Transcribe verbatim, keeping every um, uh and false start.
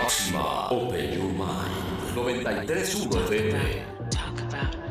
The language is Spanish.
máxima. Open Your Mind. noventa y tres punto uno F M. Talk about